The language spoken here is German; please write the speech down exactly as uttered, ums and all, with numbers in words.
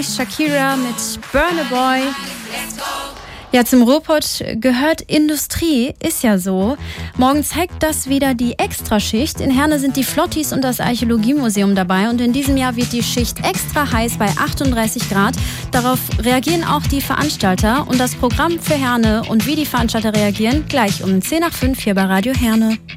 gleich Shakira mit Burna Boy. Ja, zum Ruhrpott gehört Industrie, ist ja so. Morgen zeigt das wieder die Extraschicht. In Herne sind die Flottis und das Archäologiemuseum dabei. Und in diesem Jahr wird die Schicht extra heiß bei achtunddreißig Grad. Darauf reagieren auch die Veranstalter. Und das Programm für Herne und wie die Veranstalter reagieren, gleich um zehn nach fünf hier bei Radio Herne.